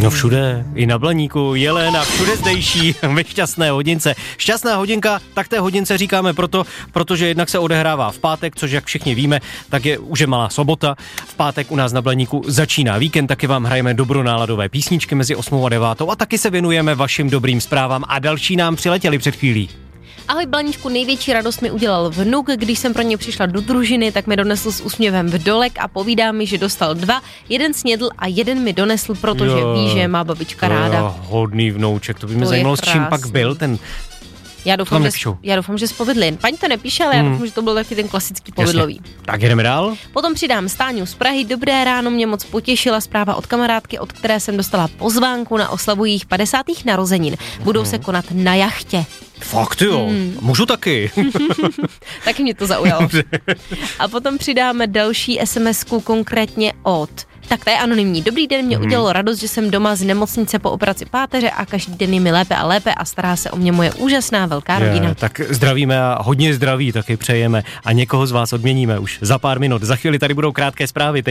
No všude, i na Blaníku, Jelena, všude zdejší, ve šťastné hodince. Šťastná hodinka, tak té hodince říkáme protože jednak se odehrává v pátek, což jak všichni víme, tak je už malá sobota. V pátek u nás na Blaníku začíná víkend, taky vám hrajeme dobronáladové písničky mezi 8 a 9 a taky se věnujeme vašim dobrým zprávám a další nám přiletěli před chvílí. Ahoj Blaníčku, největší radost mi udělal vnuk, když jsem pro ně přišla do družiny, tak mi donesl s úsměvem vdolek a povídá mi, že dostal 2, jeden snědl a jeden mi donesl, protože ví, že má babička ráda. Hodný vnouček, to by mě zajímalo, s čím pak byl ten... Já doufám, že z Povidlin. Paní to nepíše, ale já doufám, že to byl taky ten klasický povidlový. Tak jdeme dál. Potom přidám Stáňu z Prahy. Dobré ráno, mě moc potěšila zpráva od kamarádky, od které jsem dostala pozvánku na oslavu jejich 50. narozenin. Budou se konat na jachtě. Fakt jo, můžu taky. Taky mě to zaujalo. A potom přidáme další SMS-ku konkrétně od... Tak to je anonymní. Dobrý den, mě udělalo radost, že jsem doma z nemocnice po operaci páteře a každý den je mi lépe a lépe a stará se o mě moje úžasná velká rodina. Tak zdravíme a hodně zdraví taky přejeme a někoho z vás odměníme už za pár minut. Za chvíli tady budou krátké zprávy.